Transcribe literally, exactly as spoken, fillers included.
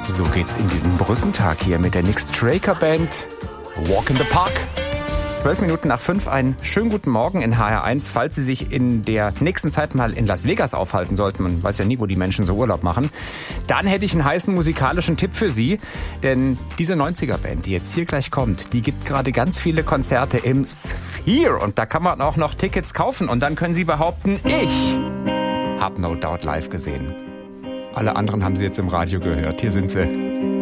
So geht's in diesen Brückentag hier mit der Nick Straker Band. Walk in the Park. Zwölf Minuten nach fünf, einen schönen guten Morgen in H R eins. Falls Sie sich in der nächsten Zeit mal in Las Vegas aufhalten sollten, man weiß ja nie, wo die Menschen so Urlaub machen, dann hätte ich einen heißen musikalischen Tipp für Sie. Denn diese neunziger-Band, die jetzt hier gleich kommt, die gibt gerade ganz viele Konzerte im Sphere. Und da kann man auch noch Tickets kaufen. Und dann können Sie behaupten, ich habe No Doubt live gesehen. Alle anderen haben Sie jetzt im Radio gehört. Hier sind sie.